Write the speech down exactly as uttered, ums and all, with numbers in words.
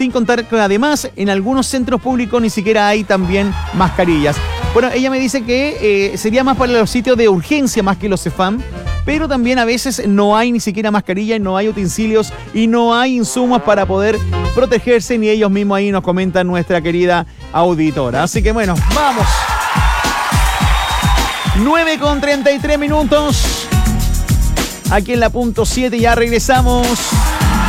sin contar que además en algunos centros públicos ni siquiera hay también mascarillas. Bueno, ella me dice que eh, sería más para los sitios de urgencia más que los CEFAM, pero también a veces no hay ni siquiera mascarilla, no hay utensilios y no hay insumos para poder protegerse, ni ellos mismos ahí nos comentan nuestra querida auditora. Así que bueno, vamos. nueve con treinta y tres minutos. Aquí en la punto siete ya regresamos.